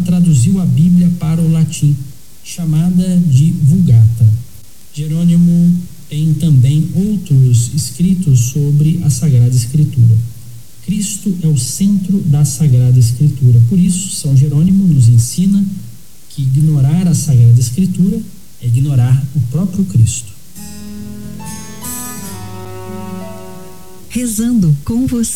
traduziu a Bíblia para o latim, chamada de Vulgata. Jerônimo tem também outros escritos sobre a Sagrada Escritura. Cristo é o centro da Sagrada Escritura. Por isso, São Jerônimo nos ensina que ignorar a Sagrada Escritura é ignorar o próprio Cristo. Rezando com você.